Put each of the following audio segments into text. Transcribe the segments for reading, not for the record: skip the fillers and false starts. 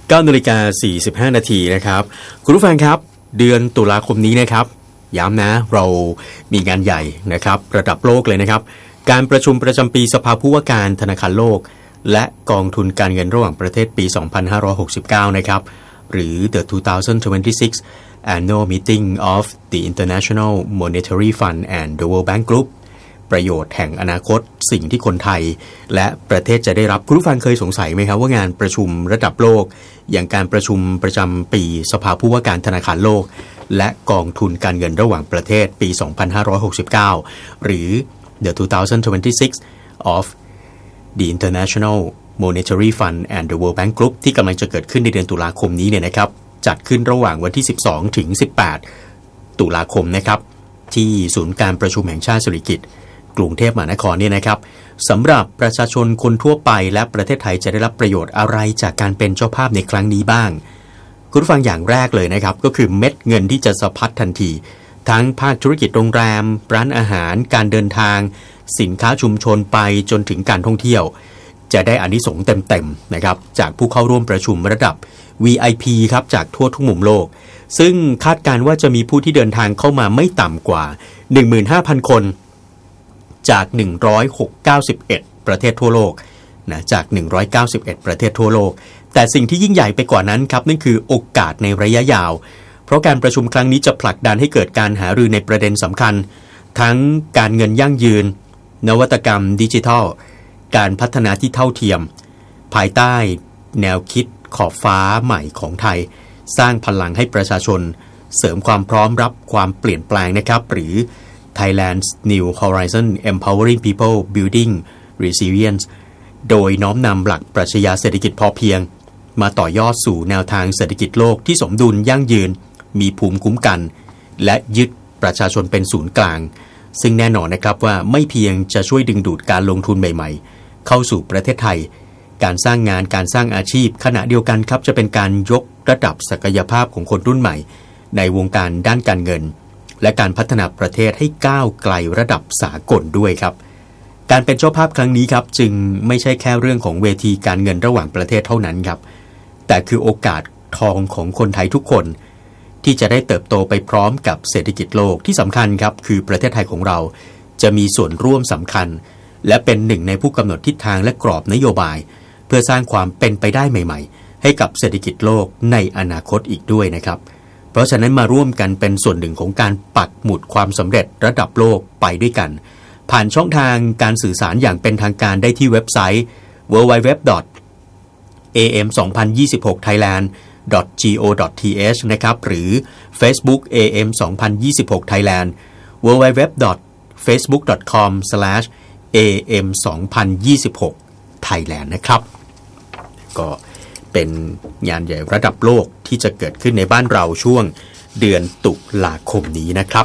9 นาฬิกา 45 นาทีนะครับคุณผู้ฟังครับเดือนตุลาคมนี้นะครับย้ำนะเรามีงานใหญ่นะครับระดับโลกเลยนะครับการประชุมประจำปีสภาผู้ว่าการธนาคารโลกและกองทุนการเงินระหว่างประเทศปี 2569 นะครับหรือ The 2026 Annual Meeting of the International Monetary Fund and the World Bank Group ประโยชน์แห่งอนาคตสิ่งที่คนไทยและประเทศจะได้รับคุณผู้ฟังเคยสงสัยไหมครับว่างานประชุมระดับโลกอย่างการประชุมประจำปีสภาผู้ว่าการธนาคารโลกและกองทุนการเงินระหว่างประเทศปี 2569 หรือ The 2026 of the International Monetary Fund and the World Bank Group ที่กำลังจะเกิดขึ้นในเดือนตุลาคมนี้เนี่ยนะครับจัดขึ้นระหว่างวันที่ 12 ถึง 18 ตุลาคมนะครับที่ศูนย์การประชุมแห่งชาติสิริกิติ์กรุงเทพมหานครเนี่ยนะครับสำหรับประชาชนคนทั่วไปและประเทศไทยจะได้รับประโยชน์อะไรจากการเป็นเจ้าภาพในครั้งนี้บ้างคุณผู้ฟังอย่างแรกเลยนะครับก็คือเม็ดเงินที่จะสะพัดทันทีทั้งภาคธุรกิจโรงแรมร้านอาหารการเดินทางสินค้าชุมชนไปจนถึงการท่องเที่ยวจะได้อานิสงส์เต็มๆนะครับจากผู้เข้าร่วมประชุมระดับ VIP ครับจากทั่วทุกมุมโลกซึ่งคาดการณ์ว่าจะมีผู้ที่เดินทางเข้ามาไม่ต่ำกว่า 15,000 คนจาก191ประเทศทั่วโลกนะจาก191ประเทศทั่วโลกแต่สิ่งที่ยิ่งใหญ่ไปกว่านั้นครับนั่นคือโอกาสในระยะยาวเพราะการประชุมครั้งนี้จะผลักดันให้เกิดการหารือในประเด็นสำคัญทั้งการเงินยั่งยืนนวัตกรรมดิจิทัลการพัฒนาที่เท่าเทียมภายใต้แนวคิดขอบฟ้าใหม่ของไทยสร้างพลังให้ประชาชนเสริมความพร้อมรับความเปลี่ยนแปลงนะครับหรือ Thailand's New Horizon Empowering People Building Resilience โดยน้อมนำหลักปรัชญาเศรษฐกิจพอเพียงมาต่อยอดสู่แนวทางเศรษฐกิจโลกที่สมดุลยั่งยืนมีภูมิคุ้มกันและยึดประชาชนเป็นศูนย์กลางซึ่งแน่นอนนะครับว่าไม่เพียงจะช่วยดึงดูดการลงทุนใหม่ๆเข้าสู่ประเทศไทยการสร้างงานการสร้างอาชีพขณะเดียวกันครับจะเป็นการยกระดับศักยภาพของคนรุ่นใหม่ในวงการด้านการเงินและการพัฒนาประเทศให้ก้าวไกลระดับสากลด้วยครับการเป็นเจ้าภาพครั้งนี้ครับจึงไม่ใช่แค่เรื่องของเวทีการเงินระหว่างประเทศเท่านั้นครับแต่คือโอกาสทองของคนไทยทุกคนที่จะได้เติบโตไปพร้อมกับเศรษฐกิจโลกที่สำคัญครับคือประเทศไทยของเราจะมีส่วนร่วมสำคัญและเป็นหนึ่งในผู้กำหนดทิศทางและกรอบนโยบายเพื่อสร้างความเป็นไปได้ใหม่ๆให้กับเศรษฐกิจโลกในอนาคตอีกด้วยนะครับเพราะฉะนั้นมาร่วมกันเป็นส่วนหนึ่งของการปักหมุดความสำเร็จระดับโลกไปด้วยกันผ่านช่องทางการสื่อสารอย่างเป็นทางการได้ที่เว็บไซต์ www.am2026thailand.go.th นะครับหรือ Facebook AM2026 Thailand www.facebook.com/am2026 Thailand นะครับก็เป็นงานใหญ่ระดับโลกที่จะเกิดขึ้นในบ้านเราช่วงเดือนตุลาคมนี้นะครับ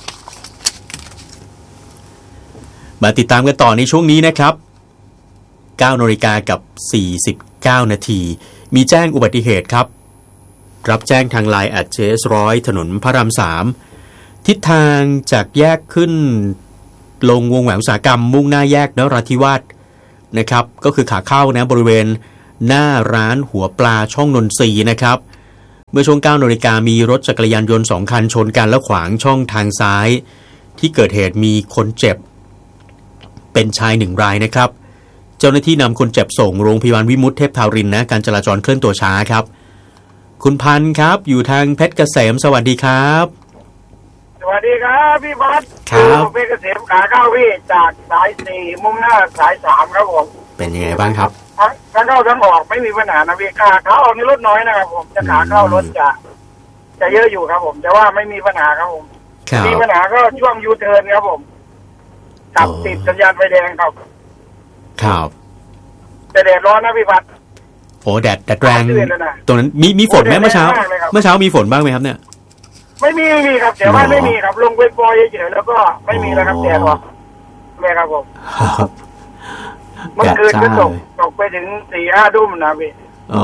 มาติดตามกันต่อในช่วงนี้นะครับ 9 นาฬิกากับ 49 นาทีมีแจ้งอุบัติเหตุครับรับแจ้งทาง LINE @JS100 ถนนพระราม 3ทิศทางจากแยกขึ้นลงวงแหวนอุตสาหกรรมมุ่งหน้าแยกนราธิวาสนะครับก็คือขาเข้านะบริเวณหน้าร้านหัวปลาช่องนนทรีนะครับเมื่อช่วง 9 นาฬิกามีรถจักรยานยนต์2คันชนกันและขวางช่องทางซ้ายที่เกิดเหตุมีคนเจ็บเป็นชาย1รายนะครับเจ้าหน้าที่นำคนเจ็บส่งโรงพยาบาลวิมุตติเทพทารินนะการจราจรเคลื่อนตัวช้าครับคุณพันธ์ครับอยู่ทางเพชรเกษมสวัสดีครับสวัสดีครับพี่บอสครับเพชรเกษมขาเข้าพี่จากสาย4มุ่งหน้าสาย3ครับผมเป็นยังไงบ้างครับทั้งเข้าทั้งออกไม่มีปัญหานะพี่ขาเข้าออกนี่รถน้อยนะครับผมจะขาเข้ารถจะเยอะอยู่ครับผมแต่ว่าไม่มีปัญหาครับผมมีปัญหาก็ช่วงยูเทิร์นครับผมขับติดสัญญาณไฟแดงครับครับแต่แดดร้อนนะพี่บัตรโอ้แดดแรงตรงนั้นมีฝนไหมเมื่อเช้ามีฝนบ้างไหมครับเนี่ยไม่มีครับแต่ว่าไม่มีครับลงไปปล่อยเฉยๆแล้วก็ไม่มีแล้วครับแดดออกเลยครับผมเมื่อคืนก็ตกไปถึง 4-5 ทุ่มนะพี่อ๋อ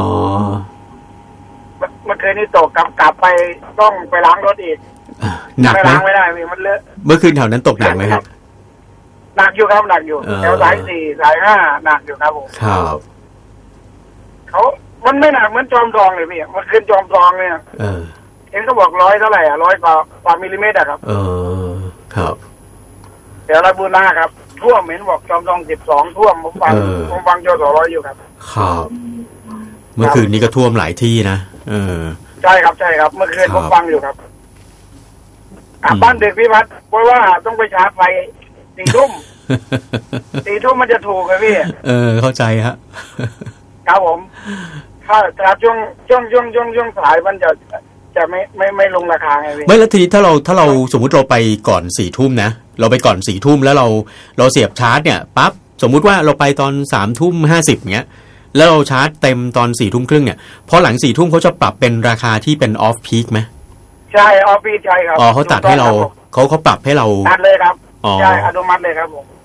เมื่อคืนนี้ตกกลับไปต้องไปล้างรถอีกหนักไหมล้างไม่ได้พี่มันเลอะเมื่อคืนแถวนั้นตกหนักไหมครับหนักอยู่ครับหนักอยู่แถวสาย4สาย5หนักอยู่ครับผมครับเขามันไม่หนักเหมือนจอมทองเลยพี่มันขึ้นจอมทองเนี่ยเห็นเขาบอก100เท่าไหร่100กว่ามิลลิเมตรอะครับครับเดี๋ยวราชบุรณะครับท่วมเห็นบอกจอมทอง12ท่วมผมฟังจสร้อยอยู่ครับครับเมื่อคืนนี้ก็ท่วมหลายที่นะใช่ครับเมื่อคืนผมฟังอยู่ครับบ้านเด็กพี่พัดเพราะว่าต้องไปชาร์จไฟ4 ทุ่ม4 ทุ่มมันจะถูกเลยพี่เข้าใจฮะครับผมถ้าช่วงสายมันจะไม่ลงราคาไงพี่ไม่แล้วทีนี้ถ้าเราสมมุติเราไปก่อน4 ทุ่มนะเราไปก่อน4 ทุ่มแล้วเราเสียบชาร์จเนี่ยปั๊บสมมุติว่าเราไปตอน3:50เงี้ยแล้วเราชาร์จเต็มตอน4 ทุ่มครึ่งเนี่ยพอหลัง4 ทุ่มเขาจะปรับเป็นราคาที่เป็นออฟพีคไหมใช่ออฟพีคใช่ครับเขาตัดให้เราเขาปรับให้เราตัดเลยครับใช่อนุมัติเลยครับผม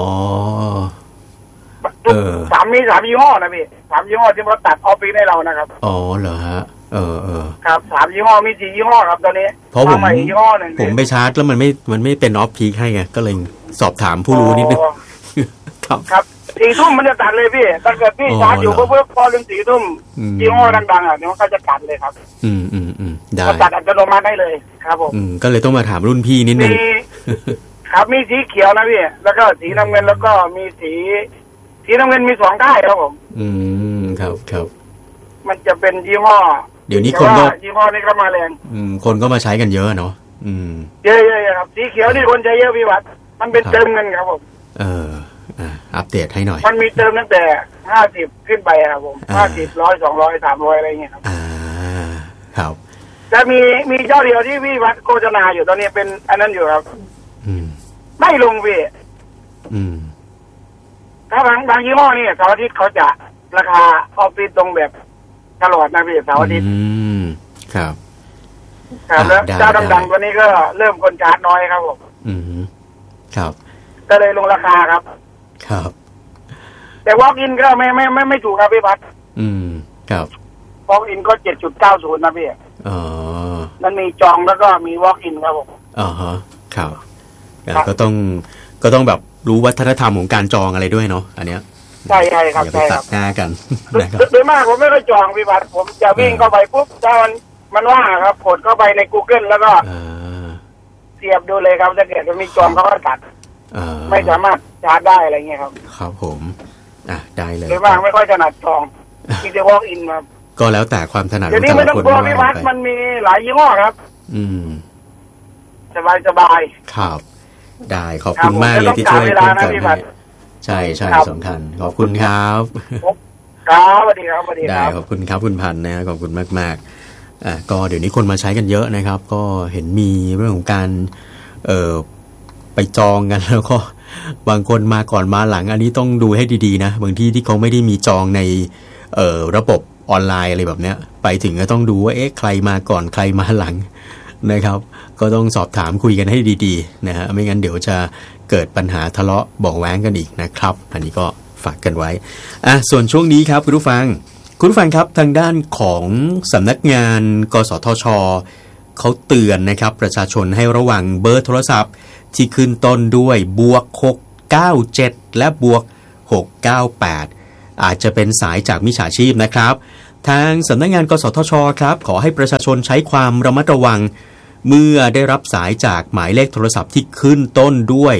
3 ยี่ห้อนะพี่3 ยี่ห้อที่เขาตัดออฟพีคให้เรานะครับเหรอฮะครับ3 ยี่ห้อมี4 ยี่ห้อครับตอนนี้เพราะผมไปชาร์จแล้วมันไม่เป็นออฟพีคให้ไงก็เลยสอบถามผู้รู้นิดนึงครับ4 ทุ่มมันจะตัดเลยพี่ถ้าเกิดพี่ชาร์จอยู่เพื่อพอถึง4 ทุ่มยี่ห้อดังๆเนี่ยมันก็จะตัดเลยครับได้ตัดอัตโนมัติได้เลยครับผมก็เลยต้องมาถามรุ่นพี่นิดนึงครับมีสีเขียวนะพี่แล้วก็สีน้ำเงินแล้วก็มีสีน้ำเงินมี2ค่ายครับผมครับมันจะเป็นยี่ห้อเดี๋ยวนี้คนก็ยี่ห้อนี้ก็มาแรงคนก็มาใช้กันเยอะเนาะเยอะๆครับสีเขียวนี่คนใช้เยอะพี่วัดมันเป็นเติมเงินครับผมอัปเดตให้หน่อยมันมีเติมตั้งแต่50ขึ้นไปครับผม50 100 200 300อะไรเงี้ยครับครับจะมีเจ้าเดียวที่พี่วัดโฆษณาอยู่ตอนนี้เป็นอันนั้นอยู่ครับไม่ลงพี่ถ้าบางยี่ห้อนี่เสาร์อาทิตย์เขาจะราคาออฟฟิศตรงแบบตลอดนะพี่เสาร์อาทิตย์ครับแล้วเจ้าดังๆตัวนี้ก็เริ่มคนชาร์จน้อยครับผมครับก็เลยลงราคาครับแต่ walk in ก็ไม่ถูกครับพี่พัดครับ walk in ก็ 7.90 นะพี่มันมีจองแล้วก็มี walk in ครับผมครับก็ต้องแบบรู้วัฒนธรรมของการจองอะไรด้วยเนาะอันเนี้ยใช่ครับอย่าไปตัดหน้ากันโดยมากผมไม่ค่อยจองพี่พัดผมจะวิ่งเข้าไปปุ๊บถ้ามันว่าครับกดเข้าไปใน Google แล้วก็เสียบดูเลยครับถ้าเกิดมันมีจองเขาก็ตัดไม่สามารถชาร์จได้อะไรเงี้ยครับครับผมได้เลยโดยมากไม่ค่อยถนัดจองที่จะ walk in ครับก็แล้วแต่ความถนัดของแต่ละคนเดี๋ยวนี้ไม่ต้องกลัวพี่พัดมันมีหลายยี่ห้อครับสบายครับได้ขอบคุณมากเลยที่ช่วยเพิ่มเติมให้ใช่สำคัญขอบคุณครับครับสวัสดีครับได้ขอบคุณครับคุณพันธ์นะขอบคุณมากก็เดี๋ยวนี้คนมาใช้กันเยอะนะครับก็เห็นมีเรื่องของการไปจองกันแล้วก็บางคนมาก่อนมาหลังอันนี้ต้องดูให้ดีๆนะบางที่ที่เขาไม่ได้มีจองในระบบออนไลน์อะไรแบบเนี้ยไปถึงก็ต้องดูว่าใครมาก่อนใครมาหลังนะครับก็ต้องสอบถามคุยกันให้ดีๆนะฮะไม่งั้นเดี๋ยวจะเกิดปัญหาทะเลาะเบาะแว้งกันอีกนะครับอันนี้ก็ฝากกันไว้ส่วนช่วงนี้ครับคุณผู้ฟังครับทางด้านของสำนักงานกสทช.เขาเตือนนะครับประชาชนให้ระวังเบอร์โทรศัพท์ที่ขึ้นต้นด้วย+697และ+698อาจจะเป็นสายจากมิจฉาชีพนะครับทางสำนักงานกสทช.ครับขอให้ประชาชนใช้ความระมัดระวังเมื่อได้รับสายจากหมายเลขโทรศัพท์ที่ขึ้นต้นด้วย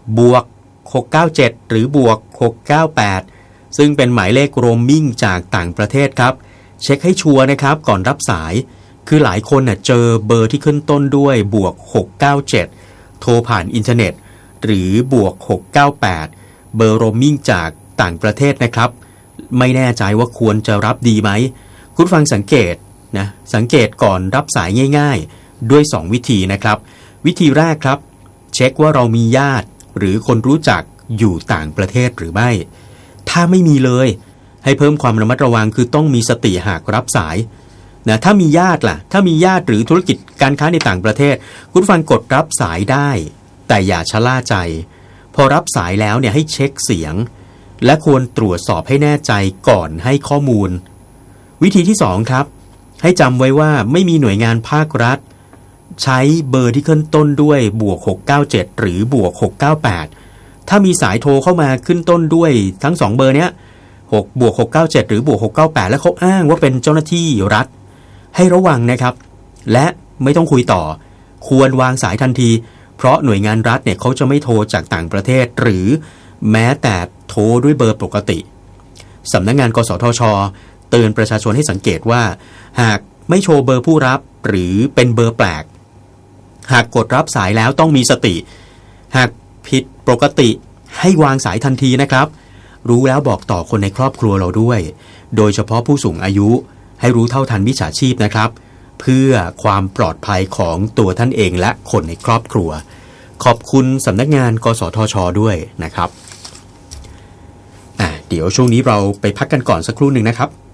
+697หรือ+698ซึ่งเป็นหมายเลขโรมมิ่งจากต่างประเทศครับเช็คให้ชัวร์นะครับก่อนรับสายคือหลายคนเจอเบอร์ที่ขึ้นต้นด้วย+697โทรผ่านอินเทอร์เน็ตหรือ+698เบอร์โรมมิ่งจากต่างประเทศนะครับไม่แน่ใจว่าควรจะรับดีไหมคุณฟังสังเกตก่อนรับสายง่ายๆด้วย2วิธีนะครับวิธีแรกครับเช็คว่าเรามีญาติหรือคนรู้จักอยู่ต่างประเทศหรือไม่ถ้าไม่มีเลยให้เพิ่มความระมัดระวังคือต้องมีสติหากรับสายนะถ้ามีญาติล่ะถ้ามีญาติหรือธุรกิจการค้าในต่างประเทศคุณฟังกดรับสายได้แต่อย่าชะล่าใจพอรับสายแล้วให้เช็คเสียงและควรตรวจสอบให้แน่ใจก่อนให้ข้อมูลวิธีที่2ครับให้จำไว้ว่าไม่มีหน่วยงานภาครัฐใช้เบอร์ที่ขึ้นต้นด้วย+697หรือ+698ถ้ามีสายโทรเข้ามาขึ้นต้นด้วยทั้ง2เบอร์เนี้ย 6+697หรือ+698แล้วเขาอ้างว่าเป็นเจ้าหน้าที่รัฐให้ระวังนะครับและไม่ต้องคุยต่อควรวางสายทันทีเพราะหน่วยงานรัฐเนี่ยเขาจะไม่โทรจากต่างประเทศหรือแม้แต่โทรด้วยเบอร์ปกติสำนักงานกสทช.เตือนประชาชนให้สังเกตว่าหากไม่โชว์เบอร์ผู้รับหรือเป็นเบอร์แปลกหากกดรับสายแล้วต้องมีสติหากผิดปกติให้วางสายทันทีนะครับรู้แล้วบอกต่อคนในครอบครัวเราด้วยโดยเฉพาะผู้สูงอายุให้รู้เท่าทันมิจฉาชีพนะครับเพื่อความปลอดภัยของตัวท่านเองและคนในครอบครัวขอบคุณสำนักงานกสทช.ด้วยนะครับเดี๋ยวช่วงนี้เราไปพักกันก่อนสักครู่หนึ่งนะครับ